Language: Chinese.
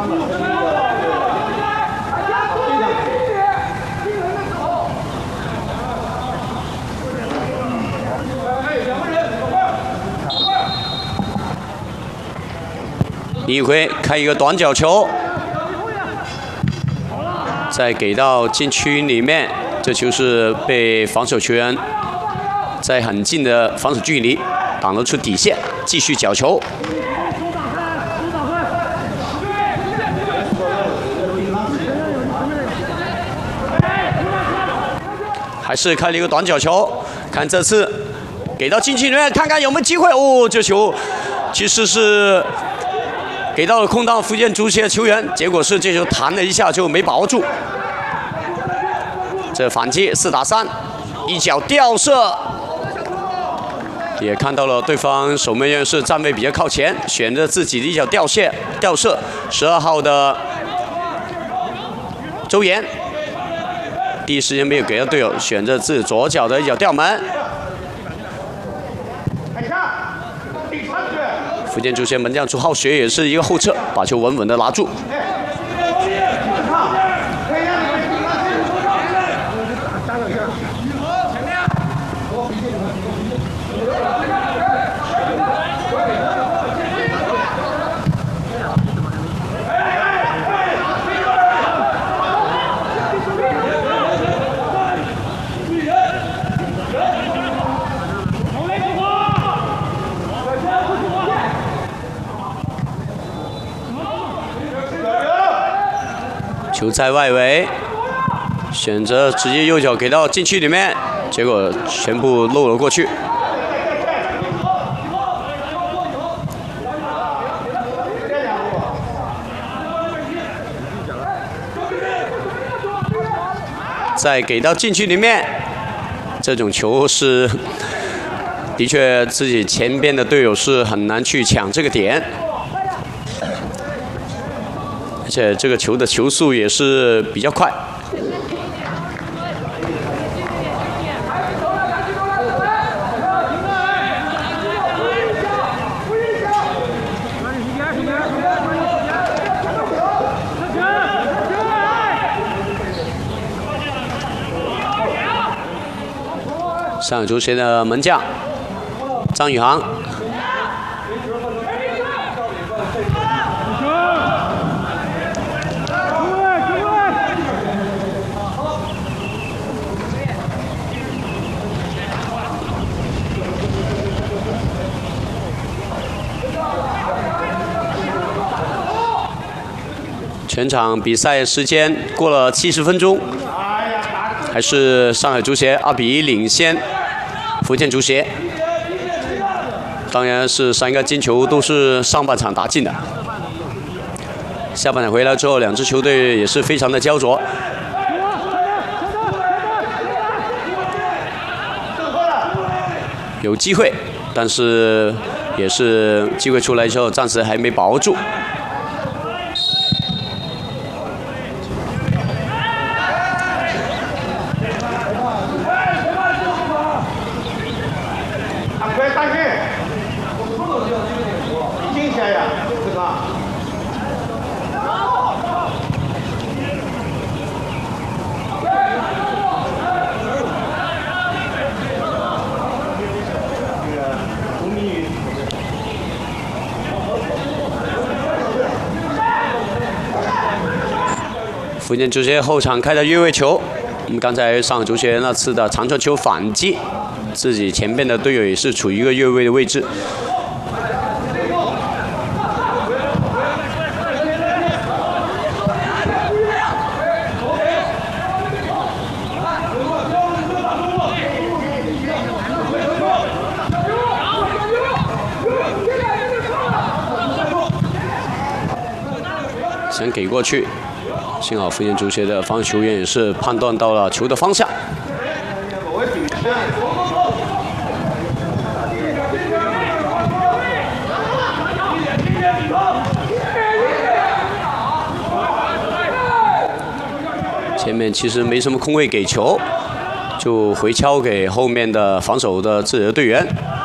李宇辉开一个短角球，再给到禁区里面，这球是被防守球员在很近的防守距离挡得出底线，继续角球。还是开了一个短角球，看这次给到禁区里面，看看有没有机会。哦，这球其实是给到了空档福建足协球员，结果是这球弹了一下就没把握住。这反击4打3，一脚吊射，也看到了对方守门员是站位比较靠前，选择自己的一脚吊射。12号的周岩第一时间没有给到队友，选择自左脚的一脚吊门。福建足协门将朱浩学也是一个后撤，把球稳稳的拿住。球在外围，选择直接右脚给到禁区里面，结果全部漏了过去。再给到禁区里面，这种球是的确自己前边的队友是很难去抢这个点。而且这个球的球速也是比较快。上海足协的门将张宇航。全场比赛时间过了70分钟，还是上海足协2比1领先福建足协。当然是3个进球都是上半场打进的。下半场回来之后，两支球队也是非常的焦灼。有机会，但是也是机会出来之后，暂时还没把握住。福建足协后场开的越位球，我们刚才上海足协那次的长传球反击，自己前边的队友也是处于一个越位的位置。想给过去。幸好福建足协的防守球员也是判断到了球的方向。前面其实没什么空位给球，就回敲给后面的防守的自己的队员。